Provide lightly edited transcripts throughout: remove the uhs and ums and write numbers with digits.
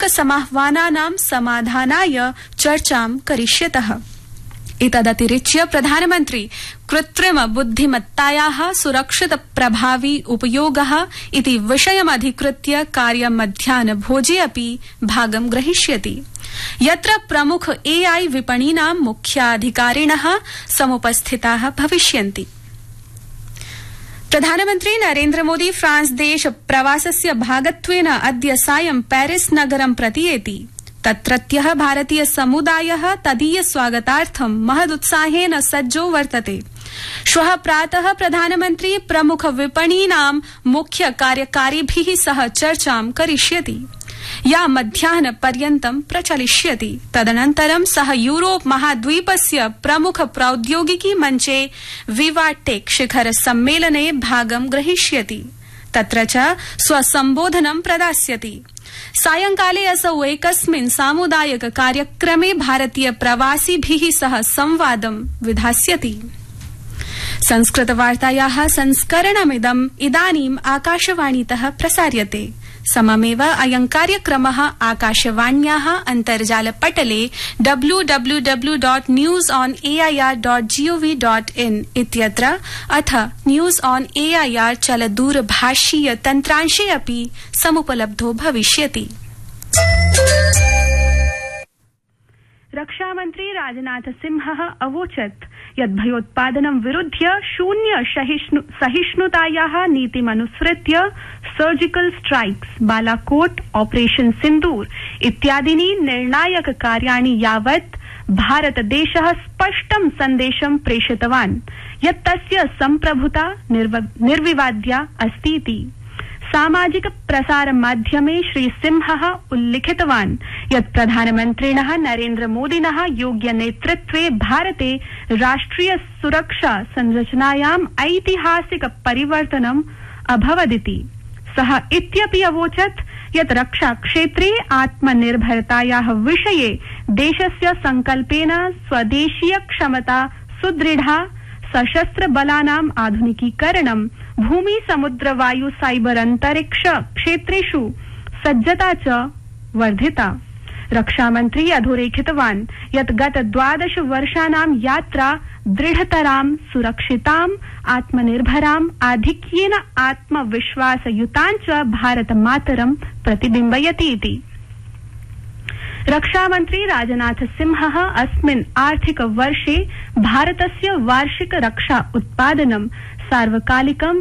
समाह्वानानां समाधानाय चर्चां करिष्यतः। एतदतिरिच्य प्रधानमन्त्री कृत्रिम बुद्धिमत्तायाः सुरक्षित प्रभावी उपयोगः इति विषयमधिकृत्य कार्यमध्याह्नभोजे अपि भागं ग्रहीष्यति, यत्र प्रमुख AI विपणीनां मुख्याधिकारिणः समुपस्थिताः भविष्यन्ति। प्रधानमन्त्री नरेन्द्र मोदी फ्रांस देश प्रवासस्य भागत्वेन अद्य सायं पेरिस नगरं प्रतियेति। तत्रत्यः भारतीय समुदायः तदीय स्वागतार्थं महदुत्साहेन सज्जो वर्तते। श्वः प्रातः प्रधानमन्त्री प्रमुख विपणीनां मुख्य कार्यकारिभिः सह चर्चां करिष्यति, या मध्याह्नपर्यन्तं प्रचलिष्यति। तदनन्तरं सः यूरोप महाद्वीपस्य प्रमुख प्रौद्योगिकी मञ्चे विवाटेक शिखर सम्मेलने भागं ग्रहीष्यति, तत्र च स्वसम्बोधनं प्रदास्यति। सायंकाले असौ एकस्मिन् सामुदायिक कार्यक्रमे भारतीय प्रवासिभिः सह संवादं विधास्यति। संस्कृतवार्तायाः संस्करणमिदम् इदानीम् आकाशवाणीतः प्रसार्यते। सममेव अयं कार्यक्रमः आकाशवाण्याः अन्तर्जालपटले www.newsonair.gov.in इत्यत्र अथ न्यूज ऑन AIR चलदूरभाषीय तन्त्रांशे अपि समुपलब्धो भविष्यति। रक्षामन्त्री राजनाथ सिंहः अवोचत् यत् भयोत्पादनं विरुध्य शून्य सहिष्णुतायाः नीतिमनुसृत्य सर्जिकल स्ट्राइक्स, बालाकोट, ऑपरेशन सिंदूर इत्यादीनि निर्णायक कार्याणि यावत् भारतदेशः स्पष्टं सन्देशं प्रेषितवान् यत् तस्य सम्प्रभुता निर्विवाद्या अस्तीति। सामाजिक प्रसार माध्यमे श्री सिंहः उल्लिखितवान् यत् प्रधानमन्त्रिणः नरेन्द्र मोदिनः योग्य नेतृत्वे भारते राष्ट्रिय सुरक्षा संरचनायाम् ऐतिहासिक परिवर्तनम् अभवदिति। सः इत्यपि अवोचत् यत् रक्षा क्षेत्रे आत्मनिर्भरतायाः विषये देशस्य संकल्पेन स्वदेशीय क्षमता सुदृढा, सशस्त्र बलानाम् आधुनिकीकरणं, भूमि समुद्र वायु साइबर अंतरिक्ष क्षेत्रेषु सज्जता च वर्धिता। रक्षामन्त्री अधोरेखितवान् यत् गत 12 वर्षाणां यात्रा दृढतरां, सुरक्षितां, आत्मनिर्भरां, आधिक्येन आत्मविश्वासयुतां च भारतमातरं प्रतिबिम्बयति इति। रक्षामन्त्री राजनाथ सिंहः अस्मिन् आर्थिक वर्षे भारतस्य वार्षिक रक्षा उत्पादनं सार्वकालिकं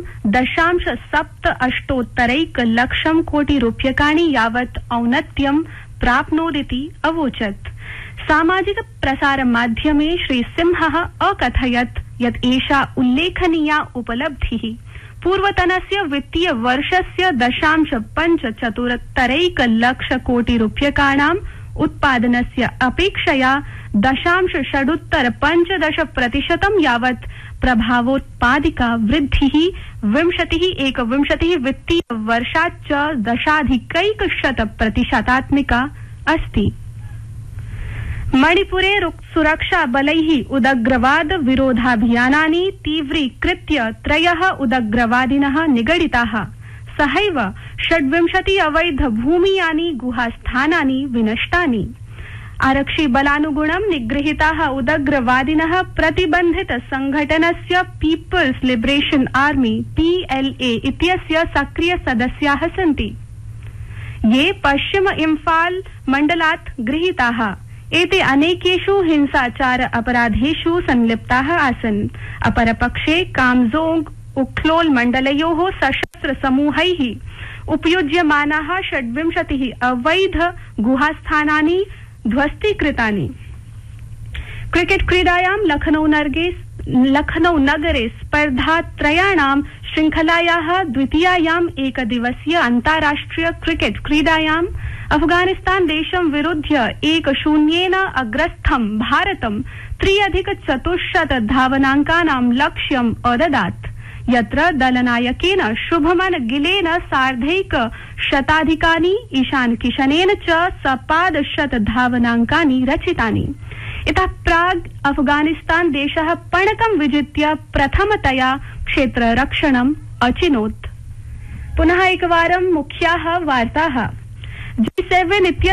0.78 लक्षं कोटि रूप्यकाणि यावत् औन्नत्यं प्राप्नोदिति अवोचत्। सामाजिक प्रसार माध्यमे श्री सिंहः अकथयत् यत् एषा उल्लेखनीया उपलब्धिः पूर्वतनस्य वित्तीय वर्षस्य 0.75 लक्ष कोटि रूप्यकाणाम् उत्पादनस्य अपेक्षया 0.625% यावत् प्रभावोत्पादिका वृद्धिः 2021 वित्तीय वर्षात् च 10.1% अस्ति। मणिपुरे सुरक्षा बलैः उदग्रवाद विरोधाभियानानि तीव्रीकृत्य 3 उदग्रवादिनः निगडिताः। सहैव 26 अवैध भूमियानि गुहास्थानानि विनष्टानि। आरक्षि बलानुगुणं निगृहीताः उदग्रवादिनः प्रतिबन्धित संघटनस्य पीपल्स लिबरेशन आर्मी PLA इत्यस्य सक्रिय सदस्याः सन्ति, ये पश्चिम इम्फाल मण्डलात् गृहीताः। एते अनेकेषु हिंसाचार अपराधेषु संलिप्ताः आसन्। अपरपक्षे कामजोंग उख्लोल मण्डलयोः सशस्त्र समूहैः उपयुज्यमानाः 26 अवैध गुहास्थानानि ध्वस्तीकृतानि। क्रिकेट क्रीडायां लखनऊ नगरे स्पर्धात्रयाणां श्रृंखलायाः द्वितीयायाम् एकदिवसीय अन्ताराष्ट्रिय क्रिकेट क्रीडायाम् अफगानिस्तान देशं विरुध्य 1-0 अग्रस्थं भारतं 3+400 धावनाङ्कानां लक्ष्यम् अददात्, यत्र दलनायकेन शुभमन गिलेन 150 ईशान किशनेन च 100 धावनाङ्कानि रचितानि। इतः प्राग् अफगानिस्तान देशः पणकं विजित्य प्रथमतया क्षेत्ररक्षणम् अचिनोत्। पुनः एकवारं मुख्याः वार्ताः। G7